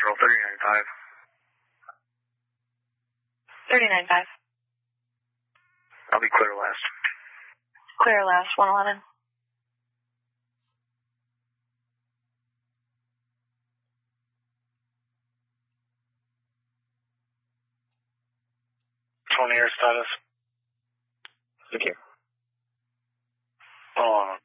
Central, 39.5. 39.5. I'll be clear last. Clear last, 111. Air status. Thank you. Hold on.